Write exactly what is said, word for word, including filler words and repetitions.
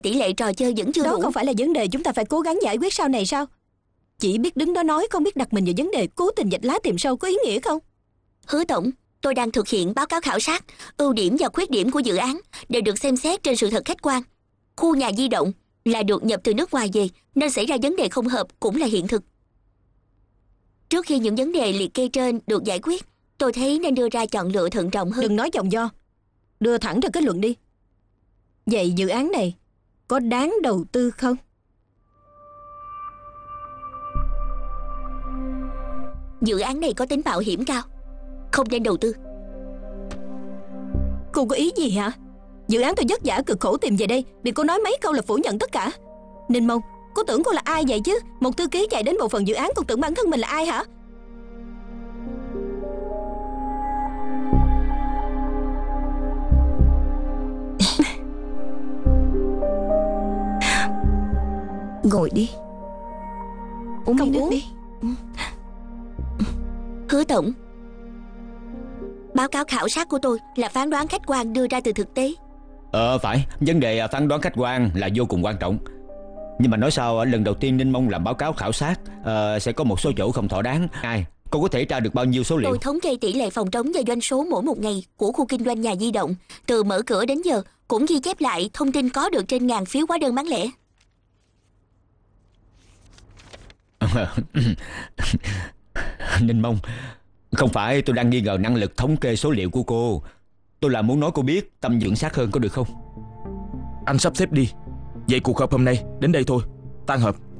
tỷ lệ trò chơi vẫn chưa Đó đủ. không phải là vấn đề chúng ta phải cố gắng giải quyết sau này sao? Chỉ biết đứng đó nói, không biết đặt mình vào vấn đề, cố tình vạch lá tìm sâu, có ý nghĩa không? Hứa tổng, tôi đang thực hiện báo cáo khảo sát. Ưu điểm và khuyết điểm của dự án đều được xem xét trên sự thật khách quan. Khu nhà di động là được nhập từ nước ngoài về, nên xảy ra vấn đề không hợp cũng là hiện thực. Trước khi những vấn đề liệt kê trên được giải quyết, tôi thấy nên đưa ra chọn lựa thận trọng hơn. Đừng nói vòng vo, đưa thẳng ra kết luận đi. Vậy dự án này có đáng đầu tư không? Dự án này có tính mạo hiểm cao, không nên đầu tư. Cô có ý gì hả? Dự án tôi vất vả cực khổ tìm về đây, bị cô nói mấy câu là phủ nhận tất cả. Ninh Mông, cô tưởng cô là ai vậy chứ? Một thư ký chạy đến bộ phận dự án, cô tưởng bản thân mình là ai hả? Ngồi đi, uống miếng nước đi. Hứa tổng, báo cáo khảo sát của tôi là phán đoán khách quan đưa ra từ thực tế. Ờ phải, vấn đề phán đoán khách quan là vô cùng quan trọng. Nhưng mà nói sao lần đầu tiên Ninh Mông làm báo cáo khảo sát, uh, sẽ có một số chỗ không thỏa đáng. Ai, cô có thể tra được bao nhiêu số liệu? Tôi thống kê tỷ lệ phòng trống và doanh số mỗi một ngày của khu kinh doanh nhà di động, từ mở cửa đến giờ, cũng ghi chép lại thông tin có được trên ngàn phiếu hóa đơn bán lẻ. Ninh Mông, không phải tôi đang nghi ngờ năng lực thống kê số liệu của cô. Tôi là muốn nói cô biết tâm dưỡng sát hơn, có được không? Anh sắp xếp đi. Vậy cuộc họp hôm nay đến đây thôi. Tan họp.